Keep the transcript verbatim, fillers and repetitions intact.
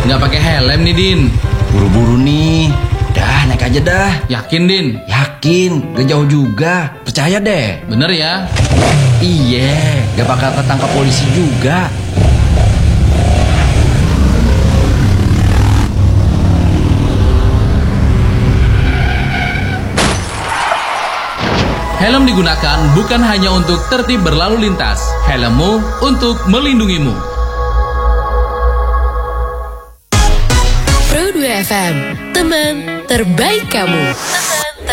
Nggak pakai helm nih, Din. Buru-buru nih. Dah, naik aja dah. Yakin, Din? Yakin, gak jauh juga. Percaya deh. Bener ya? Iya, gak bakal ketangkap polisi juga. Helm digunakan bukan hanya untuk tertib berlalu lintas. Helmmu untuk melindungimu. Pro dua F M, teman terbaik kamu.